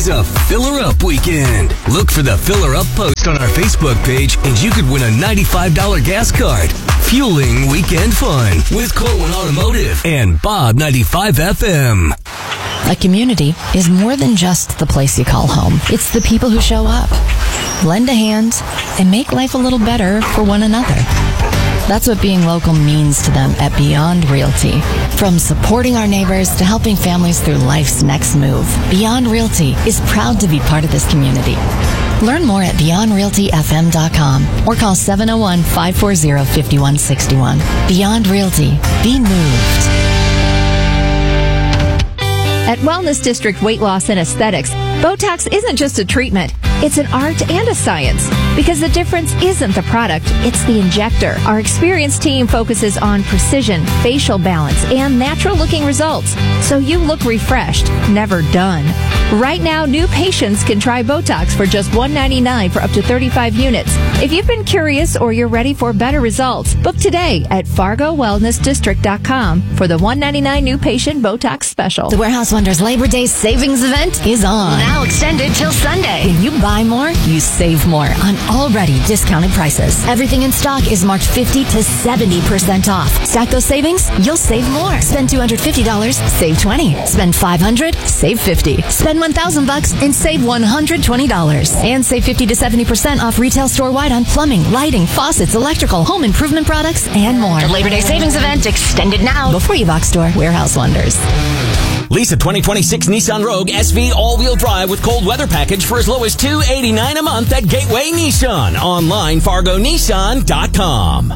is a Filler Up weekend. Look for the Filler Up post on our Facebook page, and you could win a $95 gas card. Fueling weekend fun with Colwyn Automotive and Bob 95 FM. A community is more than just the place you call home. It's the people who show up, lend a hand, and make life a little better for one another. That's what being local means to them at Beyond Realty. From supporting our neighbors to helping families through life's next move, Beyond Realty is proud to be part of this community. Learn more at BeyondRealtyFM.com or call 701-540-5161. Beyond Realty. Be moved. At Wellness District Weight Loss and Aesthetics, Botox isn't just a treatment. It's an art and a science, because the difference isn't the product, it's the injector. Our experienced team focuses on precision, facial balance, and natural-looking results, so you look refreshed, never done. Right now, new patients can try Botox for just $199 for up to 35 units. If you've been curious or you're ready for better results, book today at FargoWellnessDistrict.com for the $199 new patient Botox special. The Warehouse Wonders Labor Day Savings Event is on. Now extended till Sunday. When you buy more, you save more on already discounted prices. Everything in stock is marked 50 to 70% off. Stack those savings, you'll save more. Spend $250, save $20. Spend $500, save $50. Spend $1,000 and save $120. And save 50 to 70% off retail store-wide on plumbing, lighting, faucets, electrical, home improvement products, and more. The Labor Day Savings Event extended now before you box store Warehouse Wonders. Lease a 2026 Nissan Rogue SV all-wheel drive with cold weather package for as low as $289 a month at Gateway Nissan. Online, FargoNissan.com.